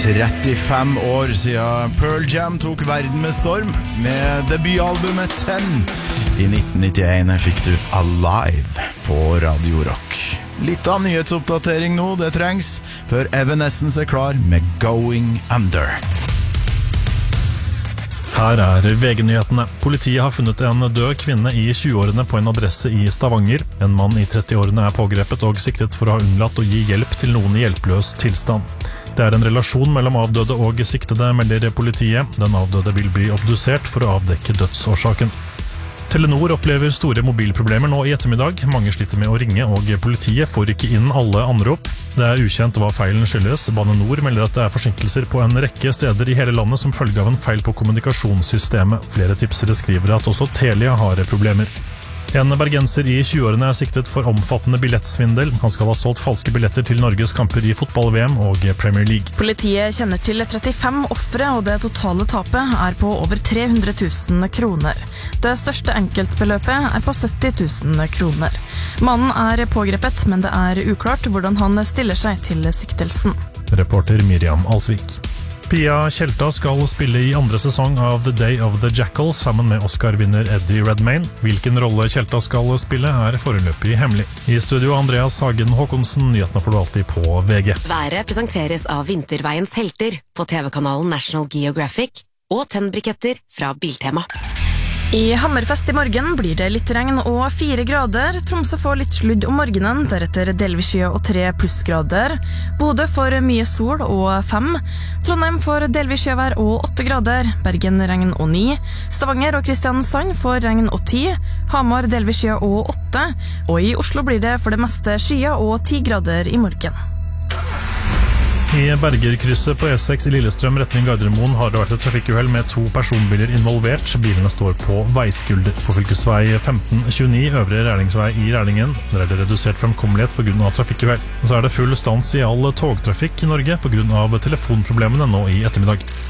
35 år siden Pearl Jam tok verden med storm med debutalbumet 10. I 1991 fikk du Alive på Radio Rock. Litt av nyhetsoppdatering nå, det trengs, før Evanescence er klar med Going Under. Her VG-nyhetene. Politiet har funnet en død kvinne i 20-årene på en adresse i Stavanger. En mann i 30-årene pågrepet og siktet for å ha unnlatt å gi hjelp til noen i hjelpeløs tilstand. Det en relasjon mellom avdøde og siktede, melder politiet. Den avdøde vil bli obdusert for å avdekke dødsårsaken. Telenor opplever store mobilproblemer nå i ettermiddag. Mange sliter med å ringe, og politiet får ikke inn alle anrop. Det ukjent hva feilen skyldes. Bane Nor melder at det forsinkelser på en rekke steder i hele landet som følge av en feil på kommunikasjonssystemet. Flere tipsere skriver at også Telia har problemer. En bergenser i 20-årene siktet for omfattende billettsvindel. Han skal ha solgt falske billetter til Norges kamper i fotball-VM og Premier League. Politiet kjenner til 35 offre, og det totale tapet på over 300 000 kroner. Det største enkeltbeløpet på 70 000 kroner. Mannen pågrepet, men det uklart hvordan han stiller seg til siktelsen. Reporter Miriam Alsvik. Pia Tjelta skal spille i andre sesong av The Day of the Jackal sammen med Oscar-vinner Eddie Redmayne. Hvilken rolle Tjelta skal spille foreløpig hemmelig. I studio Andreas Hagen Håkonsen, nyhetene får du alltid på VG. Været presenteres av Vinterveiens helter på TV-kanalen National Geographic og tennbriketter fra Biltema. I Hammerfest i morgen blir det litt regn og 4 grader. Tromsø får litt sludd om morgenen, deretter delvis skyer og 3 plussgrader. Bodø får mye sol og 5. Trondheim får delvis skyvær og 8 grader. Bergen regn og 9. Stavanger og Kristiansand får regn og 10. Hamar delvis skyer og 8. Og i Oslo blir det for det meste skyer og 10 grader i morgen. I Bergerkrysset på E6 i Lillestrøm retning Gardermoen har det vært et trafikkuhell med 2 personbiler involvert. Bilene står på veiskulder. På fylkesvei 1529 Øvre Rærlingsvei i Rælingen. Der det redusert fremkommelighet på grunn av trafikkuhell. Så det full stans i all togtrafikk i Norge på grunn av telefonproblemene nå i ettermiddag.